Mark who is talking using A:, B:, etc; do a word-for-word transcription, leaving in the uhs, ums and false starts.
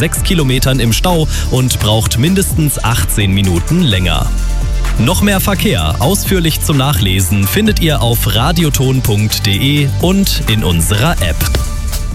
A: sechs Kilometern im Stau und braucht mindestens achtzehn Minuten länger. Noch mehr Verkehr, ausführlich zum Nachlesen, findet ihr auf radioton punkt de und in unserer App.